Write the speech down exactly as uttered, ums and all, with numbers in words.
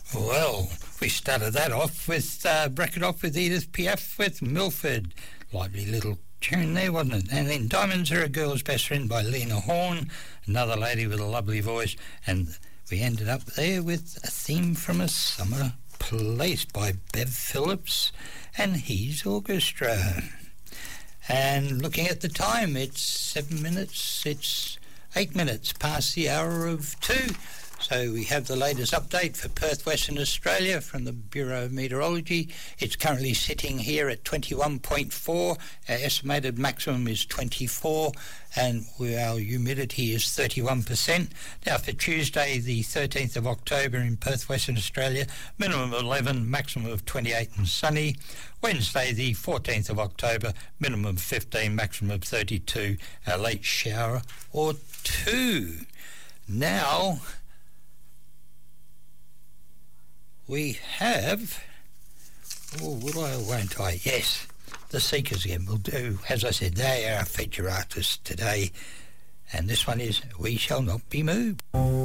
Well, we started that off with, uh, bracket off with Edith Piaf with Milford. Lively little tune there, wasn't it? And then Diamonds Are a Girl's Best Friend by Lena Horne, another lady with a lovely voice. And we ended up there with A Theme from a Summer Place by Bev Phillips and his orchestra. And looking at the time, it's seven minutes, it's eight minutes past the hour of two. So we have the latest update for Perth, Western Australia from the Bureau of Meteorology. It's currently sitting here at twenty-one point four. Our estimated maximum is twenty-four, and our humidity is thirty-one percent. Now for Tuesday, the thirteenth of October in Perth, Western Australia, minimum of eleven, maximum of twenty-eight and sunny. Wednesday, the fourteenth of October, minimum of fifteen, maximum of thirty-two, a late shower or two. Now we have, oh, will I or won't I? Yes, the Seekers again will do. As I said, they are our feature artists today. And this one is We Shall Not Be Moved.